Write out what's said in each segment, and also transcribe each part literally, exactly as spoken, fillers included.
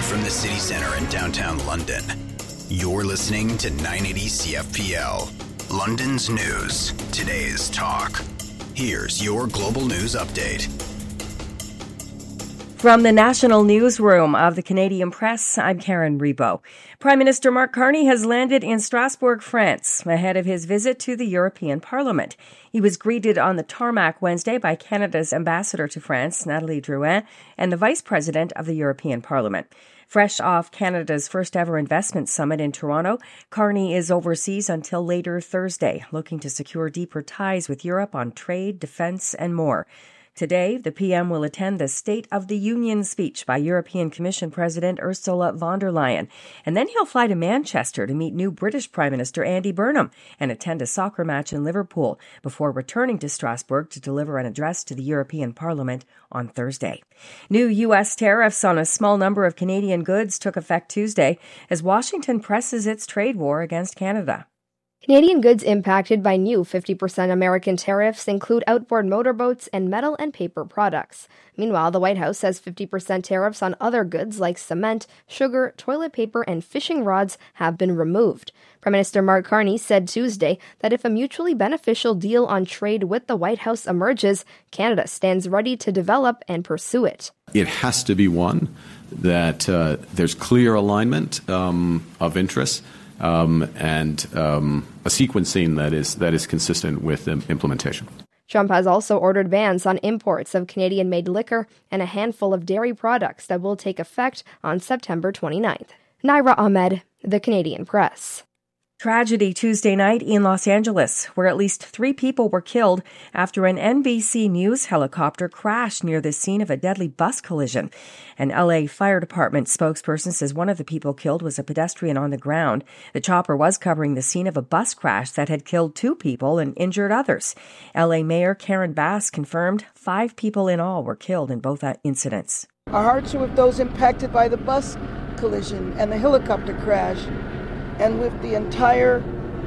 from the city centre in downtown London. You're listening to nine eighty C F P L, London's news, today's talk. Here's your global news update. From the national newsroom of the Canadian Press, I'm Karen Rebo. Prime Minister Mark Carney has landed in Strasbourg, France, ahead of his visit to the European Parliament. He was greeted on the tarmac Wednesday by Canada's ambassador to France, Nathalie Drouin, and the Vice President of the European Parliament. Fresh off Canada's first-ever investment summit in Toronto, Carney is overseas until later Thursday, looking to secure deeper ties with Europe on trade, defence, and more. Today, the P M will attend the State of the Union speech by European Commission President Ursula von der Leyen. And then he'll fly to Manchester to meet new British Prime Minister Andy Burnham and attend a soccer match in Liverpool before returning to Strasbourg to deliver an address to the European Parliament on Thursday. New U S tariffs on a small number of Canadian goods took effect Tuesday as Washington presses its trade war against Canada. Canadian goods impacted by new fifty percent American tariffs include outboard motorboats and metal and paper products. Meanwhile, the White House says fifty percent tariffs on other goods like cement, sugar, toilet paper, and fishing rods have been removed. Prime Minister Mark Carney said Tuesday that if a mutually beneficial deal on trade with the White House emerges, Canada stands ready to develop and pursue it. It has to be one that uh, there's clear alignment um, of interests. Um, and um, a sequencing that is that is consistent with um, implementation. Trump has also ordered bans on imports of Canadian-made liquor and a handful of dairy products that will take effect on September twenty-ninth. Naira Ahmed, The Canadian Press. Tragedy Tuesday night in Los Angeles, where at least three people were killed after an N B C News helicopter crashed near the scene of a deadly bus collision. An L A Fire Department spokesperson says one of the people killed was a pedestrian on the ground. The chopper was covering the scene of a bus crash that had killed two people and injured others. L A Mayor Karen Bass confirmed five people in all were killed in both incidents. Our hearts are with those impacted by the bus collision and the helicopter crash, and with the entire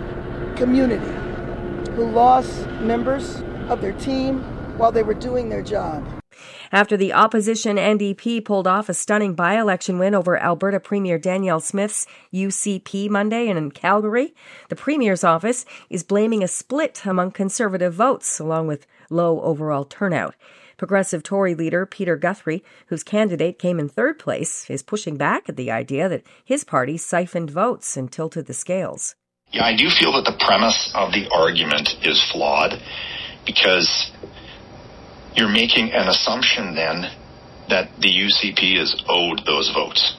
community who lost members of their team while they were doing their job. After the opposition N D P pulled off a stunning by-election win over Alberta Premier Danielle Smith's U C P Monday in Calgary, the Premier's office is blaming a split among Conservative votes, along with low overall turnout. Progressive Tory leader Peter Guthrie, whose candidate came in third place, is pushing back at the idea that his party siphoned votes and tilted the scales. Yeah, I do feel that the premise of the argument is flawed because you're making an assumption then that the U C P is owed those votes,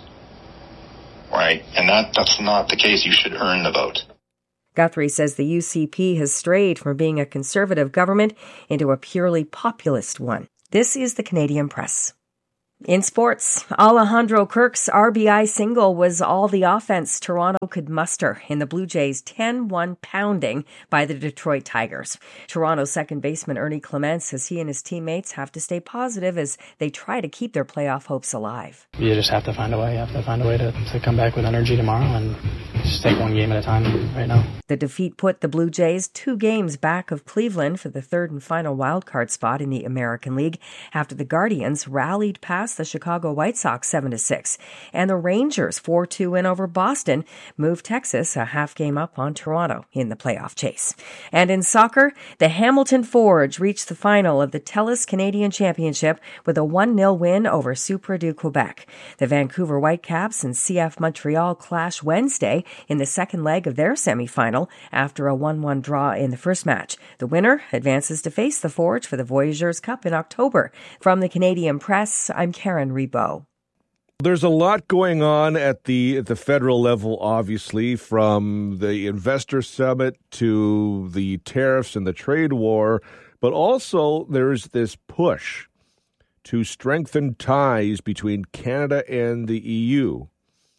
right? And that, that's not the case. You should earn the vote. Guthrie says the U C P has strayed from being a conservative government into a purely populist one. This is the Canadian Press. In sports, Alejandro Kirk's R B I single was all the offense Toronto could muster in the Blue Jays' ten one pounding by the Detroit Tigers. Toronto second baseman Ernie Clement says he and his teammates have to stay positive as they try to keep their playoff hopes alive. You just have to find a way. You have to find a way to, to come back with energy tomorrow and just take one game at a time right now. The defeat put the Blue Jays two games back of Cleveland for the third and final wildcard spot in the American League after the Guardians rallied past the Chicago White Sox seven to six, and the Rangers four two win over Boston moved Texas a half game up on Toronto in the playoff chase. And in soccer, the Hamilton Forge reached the final of the TELUS Canadian Championship with a one nil win over Supra du Quebec. The Vancouver Whitecaps and C F Montreal clash Wednesday in the second leg of their semifinal after a one one draw in the first match. The winner advances to face the Forge for the Voyageurs Cup in October. From the Canadian Press, I'm Karen Rebo. There's a lot going on at the at the federal level, obviously, from the investor summit to the tariffs and the trade war, but also there's this push to strengthen ties between Canada and the E U.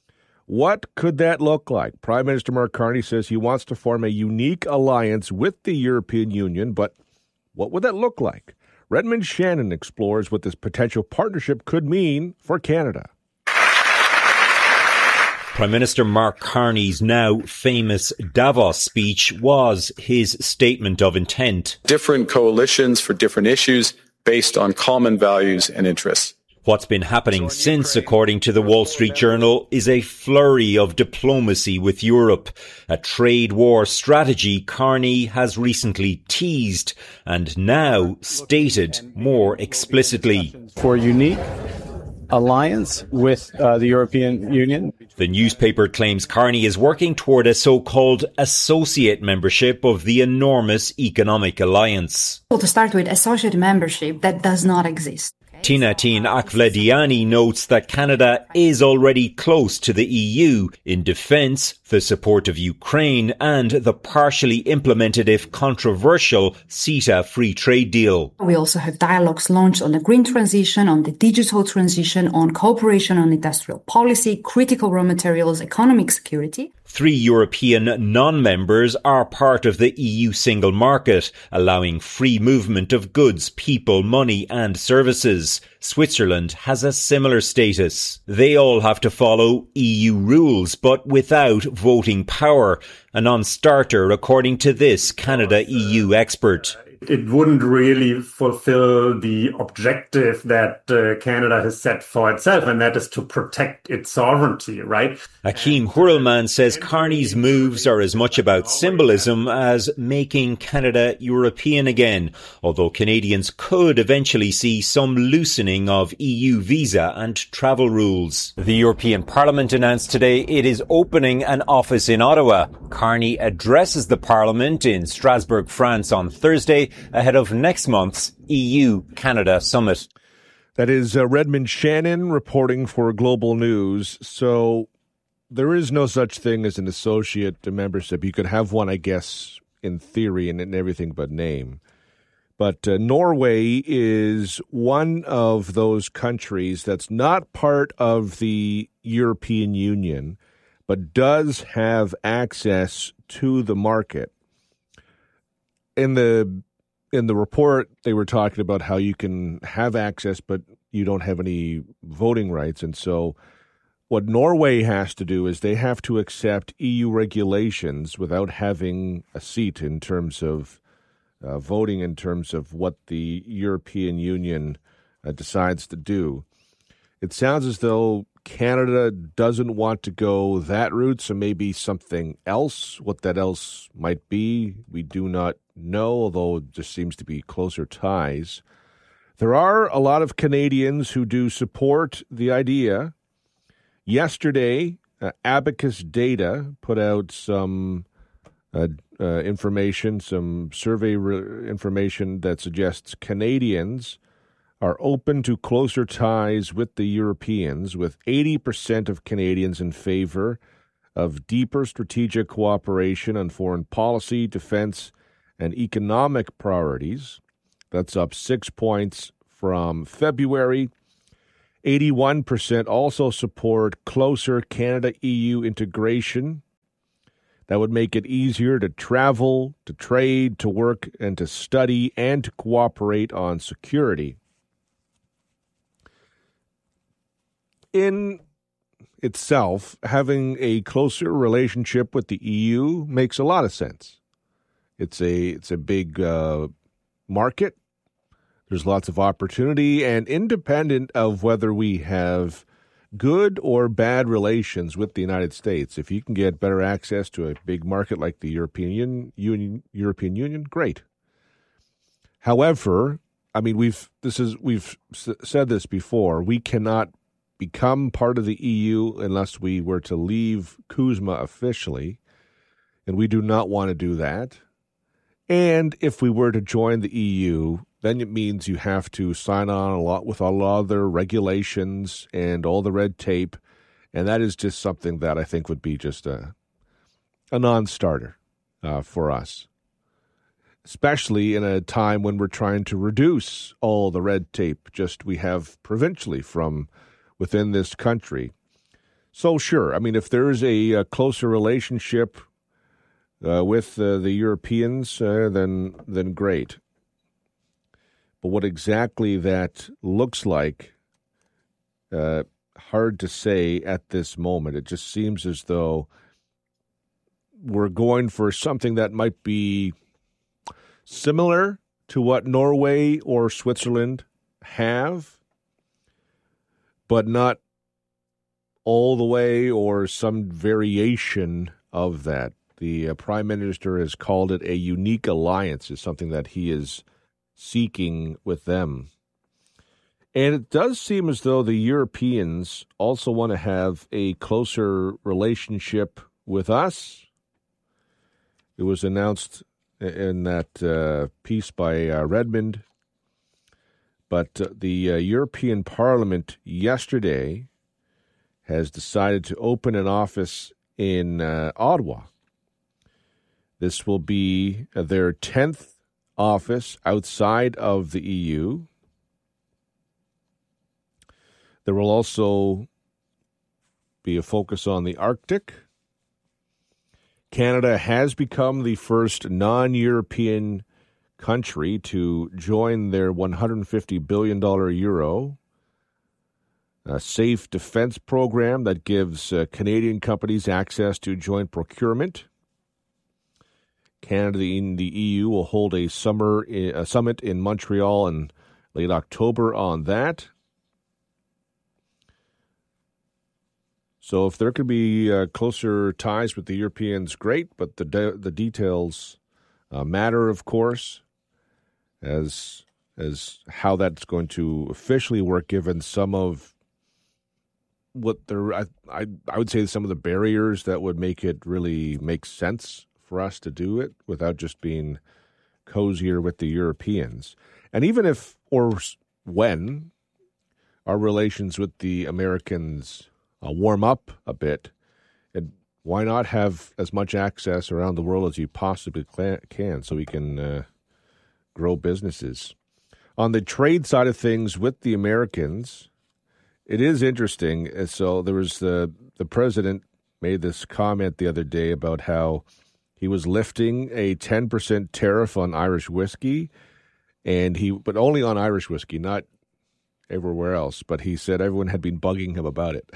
What could that look like? Prime Minister Mark Carney says he wants to form a unique alliance with the European Union, but what would that look like? Redmond Shannon explores what this potential partnership could mean for Canada. Prime Minister Mark Carney's now famous Davos speech was his statement of intent. Different coalitions for different issues based on common values and interests. What's been happening since, according to the Wall Street Journal, is a flurry of diplomacy with Europe, a trade war strategy Carney has recently teased and now stated more explicitly. For a unique alliance with uh, the European Union. The newspaper claims Carney is working toward a so-called associate membership of the enormous economic alliance. Well, to start with, associate membership, that does not exist. Tinatin Akhvlediani notes that Canada is already close to the E U in defence, the support of Ukraine and the partially implemented, if controversial, CETA free trade deal. We also have dialogues launched on the green transition, on the digital transition, on cooperation on industrial policy, critical raw materials, economic security. Three European non-members are part of the E U single market, allowing free movement of goods, people, money and services. Switzerland has a similar status. They all have to follow E U rules, but without voting power, a non-starter according to this Canada-E U expert. It wouldn't really fulfill the objective that uh, Canada has set for itself, and that is to protect its sovereignty, right? Akeem Hurelman says Carney's moves are as much about symbolism as making Canada European again, although Canadians could eventually see some loosening of E U visa and travel rules. The European Parliament announced today it is opening an office in Ottawa. Carney addresses the Parliament in Strasbourg, France on Thursday, ahead of next month's E U-Canada summit. That is uh, Redmond Shannon reporting for Global News. So there is no such thing as an associate membership. You could have one, I guess, in theory and in everything but name. But uh, Norway is one of those countries that's not part of the European Union, but does have access to the market. In the In the report, they were talking about how you can have access, but you don't have any voting rights. And so what Norway has to do is they have to accept E U regulations without having a seat in terms of uh, voting, in terms of what the European Union uh, decides to do. It sounds as though Canada doesn't want to go that route, so maybe something else. What that else might be, we do not know, although there seems to be closer ties. There are a lot of Canadians who do support the idea. Yesterday, uh, Abacus Data put out some uh, uh, information, some survey re- information that suggests Canadians are open to closer ties with the Europeans, with eighty percent of Canadians in favor of deeper strategic cooperation on foreign policy, defense, and economic priorities. That's up six points from February. eighty-one percent also support closer Canada-E U integration. That would make it easier to travel, to trade, to work, and to study, and to cooperate on security. In itself, having a closer relationship with the E U makes a lot of sense. It's a it's a big uh, market. There's lots of opportunity, and independent of whether we have good or bad relations with the United States, if you can get better access to a big market like the European Union, European Union, great. However, I mean we've this is we've said this before. We cannot become part of the E U unless we were to leave CUSMA officially, and we do not want to do that. And if we were to join the E U, then it means you have to sign on a lot with a lot of their regulations and all the red tape, and that is just something that I think would be just a a non-starter uh, for us, especially in a time when we're trying to reduce all the red tape just we have provincially from within this country. So sure, I mean, if there is a, a closer relationship uh, with uh, the Europeans, uh, then then great. But what exactly that looks like, uh, hard to say at this moment. It just seems as though we're going for something that might be similar to what Norway or Switzerland have, but not all the way or some variation of that. The uh, Prime Minister has called it a unique alliance, is something that he is seeking with them. And it does seem as though the Europeans also want to have a closer relationship with us. It was announced in that uh, piece by uh, Redmond. But uh, the uh, European Parliament yesterday has decided to open an office in uh, Ottawa. This will be their tenth office outside of the E U. There will also be a focus on the Arctic. Canada has become the first non-European country to join their one hundred fifty billion dollars euro a safe defense program that gives uh, Canadian companies access to joint procurement. Canada and the E U will hold a summer a summit in Montreal in late October on that. So if there could be uh, closer ties with the Europeans, great, but the de- the details uh, matter, of course, as as how that's going to officially work, given some of what there, I, I I would say some of the barriers that would make it really make sense for us to do it without just being cozier with the Europeans. And even if or when our relations with the Americans Uh, warm up a bit, and why not have as much access around the world as you possibly can so we can uh, grow businesses. On the trade side of things with the Americans, it is interesting. So there was the, the president made this comment the other day about how he was lifting a ten percent tariff on Irish whiskey, and he but only on Irish whiskey, not everywhere else, but he said everyone had been bugging him about it.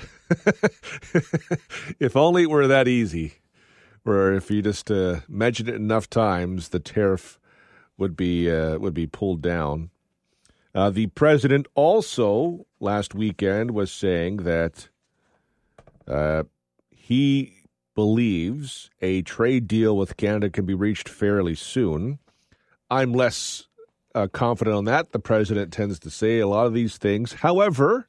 If only it were that easy, where if you just uh, mentioned it enough times, the tariff would be uh, would be pulled down. Uh, the president also last weekend was saying that uh, he believes a trade deal with Canada can be reached fairly soon. I'm less Uh, confident on that. The president tends to say a lot of these things. However,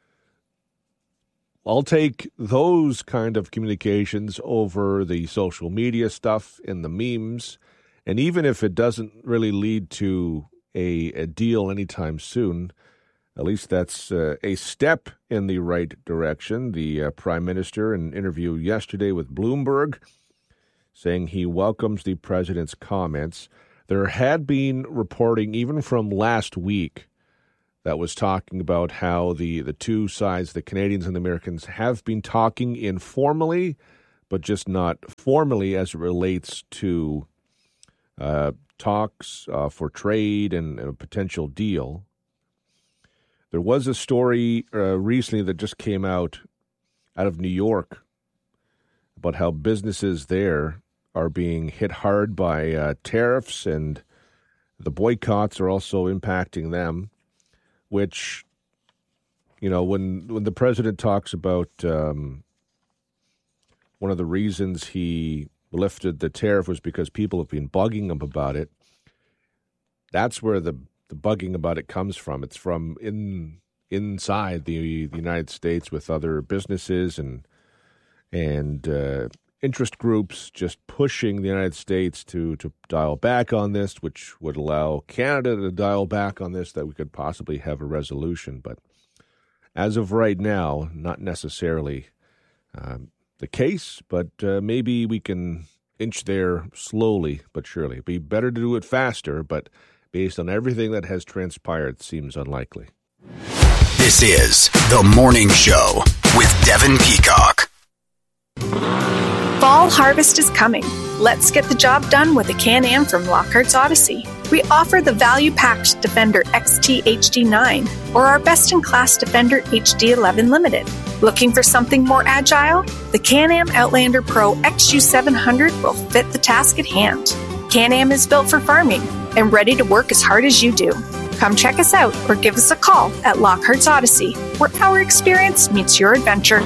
I'll take those kind of communications over the social media stuff and the memes. And even if it doesn't really lead to a, a deal anytime soon, at least that's uh, a step in the right direction. The uh, Prime Minister, in an interview yesterday with Bloomberg, saying he welcomes the president's comments. There had been reporting even from last week that was talking about how the, the two sides, the Canadians and the Americans, have been talking informally, but just not formally as it relates to uh, talks uh, for trade and, and a potential deal. There was a story uh, recently that just came out out of New York about how businesses there are being hit hard by uh, tariffs, and the boycotts are also impacting them, which, you know, when when the president talks about um, one of the reasons he lifted the tariff was because people have been bugging him about it, that's where the, the bugging about it comes from. It's from in inside the, the United States with other businesses and and uh interest groups just pushing the United States to, to dial back on this, which would allow Canada to dial back on this, that we could possibly have a resolution. But as of right now, not necessarily um, the case, but uh, maybe we can inch there slowly but surely. It'd be better to do it faster, but based on everything that has transpired, seems unlikely. This is The Morning Show with Devin Peacock. Fall harvest is coming. Let's get the job done with a Can-Am from Lockhart's Odyssey. We offer the value-packed Defender X T H D nine or our best-in-class Defender H D eleven Limited. Looking for something more agile? The Can-Am Outlander Pro X U seven hundred will fit the task at hand. Can-Am is built for farming and ready to work as hard as you do. Come check us out or give us a call at Lockhart's Odyssey, where our experience meets your adventure.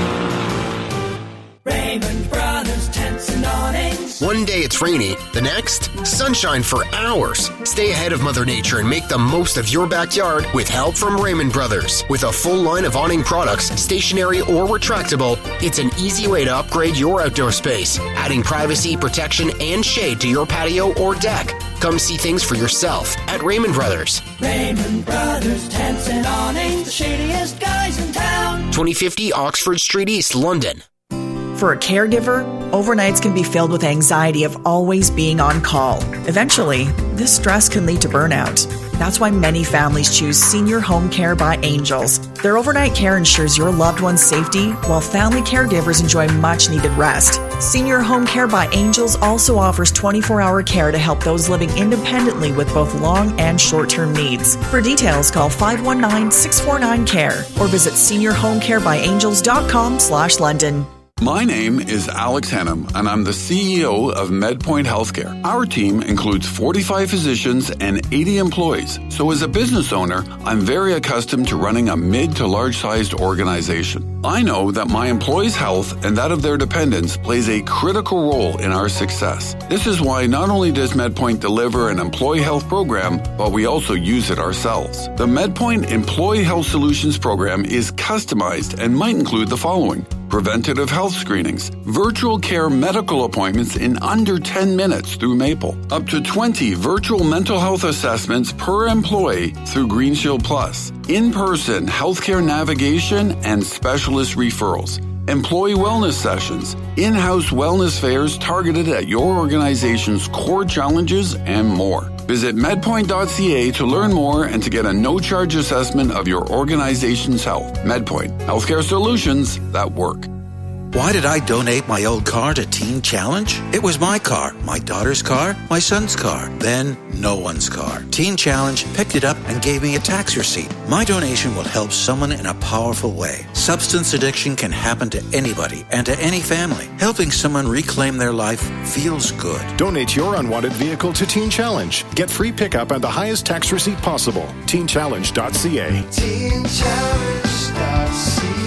Raymond Brothers Tents and Awnings. One day it's rainy, the next, sunshine for hours. Stay ahead of Mother Nature and make the most of your backyard with help from Raymond Brothers. With a full line of awning products, stationary or retractable, it's an easy way to upgrade your outdoor space, adding privacy, protection, and shade to your patio or deck. Come see things for yourself at Raymond Brothers. Raymond Brothers Tents and Awnings, the shadiest guys in town. twenty fifty Oxford Street East, London. For a caregiver, overnights can be filled with anxiety of always being on call. Eventually, this stress can lead to burnout. That's why many families choose Senior Home Care by Angels. Their overnight care ensures your loved one's safety, while family caregivers enjoy much-needed rest. Senior Home Care by Angels also offers twenty-four hour care to help those living independently with both long and short-term needs. For details, call five one nine, six four nine, C A R E or visit senior home care by angels dot com slash London. My name is Alex Hennam, and I'm the C E O of MedPoint Healthcare. Our team includes forty-five physicians and eighty employees. So as a business owner, I'm very accustomed to running a mid to large-sized organization. I know that my employees' health and that of their dependents plays a critical role in our success. This is why not only does MedPoint deliver an employee health program, but we also use it ourselves. The MedPoint Employee Health Solutions program is customized and might include the following: preventative health screenings, virtual care medical appointments in under ten minutes through Maple, up to twenty virtual mental health assessments per employee through Green Shield Plus, in-person healthcare navigation and specialist referrals, employee wellness sessions, in-house wellness fairs targeted at your organization's core challenges, and more. Visit medpoint dot c a to learn more and to get a no-charge assessment of your organization's health. MedPoint, healthcare solutions that work. Why did I donate my old car to Teen Challenge? It was my car, my daughter's car, my son's car, then no one's car. Teen Challenge picked it up and gave me a tax receipt. My donation will help someone in a powerful way. Substance addiction can happen to anybody and to any family. Helping someone reclaim their life feels good. Donate your unwanted vehicle to Teen Challenge. Get free pickup and the highest tax receipt possible. teen challenge dot c a. teen challenge dot c a.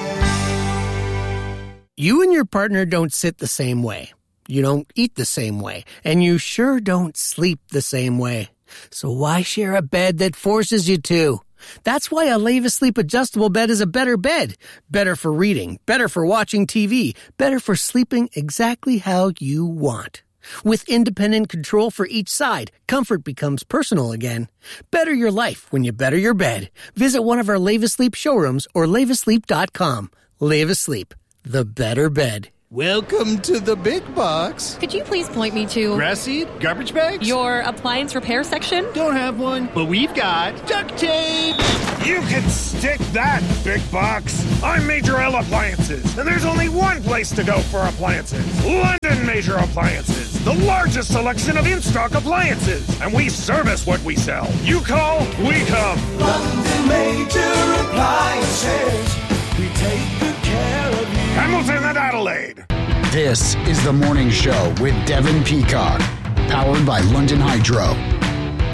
You and your partner don't sit the same way. You don't eat the same way. And you sure don't sleep the same way. So why share a bed that forces you to? That's why a Leva Sleep adjustable bed is a better bed. Better for reading, better for watching T V, better for sleeping exactly how you want. With independent control for each side, comfort becomes personal again. Better your life when you better your bed. Visit one of our Leva Sleep showrooms or leva sleep dot com. Leva Sleep. The better bed. Welcome to the big box. Could you please point me to... grass seed? Garbage bags? Your appliance repair section? Don't have one, but we've got duct tape. You can stick that, big box. I'm Major L Appliances, and there's only one place to go for appliances. London Major Appliances, the largest selection of in-stock appliances. And we service what we sell. You call, we come. London Major Appliances. We take good care of you. Hamilton and Adelaide. This is The Morning Show with Devin Peacock, powered by London Hydro.